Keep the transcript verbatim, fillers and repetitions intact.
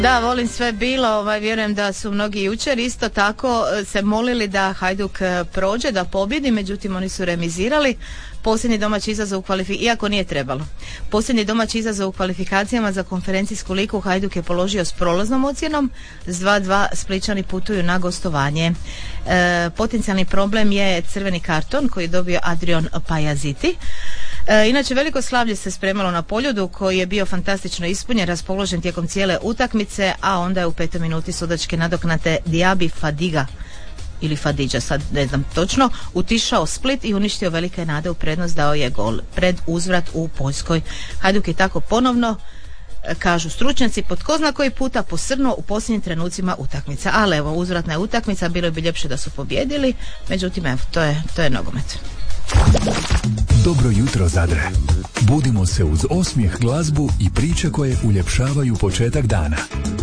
Da, volim sve bilo, ovaj, vjerujem da su mnogi jučer isto tako se molili da Hajduk prođe, da pobjedi, međutim oni su remizirali. Posljednji domaći izazov u kvalifikacijama, iako nije trebalo. Posljednji domaći izazov u kvalifikacijama za konferencijsku ligu Hajduk je položio s prolaznom ocjenom, s dva dva Splićani putuju na gostovanje. E, potencijalni problem je crveni karton koji je dobio Adrian Pajaziti. E, inače, veliko slavlje se spremalo na Poljudu koji je bio fantastično ispunjen, raspoložen tijekom cijele utakmice, a onda je u petoj minuti sudačke nadoknade Diaby Fadiga ili Fadidža, sad ne znam točno, utišao Split i uništio velike nade u prednost, dao je gol pred uzvrat u Poljskoj. Hajduk je tako ponovno, kažu stručnjaci, po tko zna koji puta posrnuo u posljednjim trenucima utakmica. Ali evo, uzvratna je utakmica, bilo bi ljepše da su pobjedili, međutim evo, to je, to je nogomet. Dobro jutro, Zadre. Budimo se uz osmijeh, glazbu i priče koje uljepšavaju početak dana.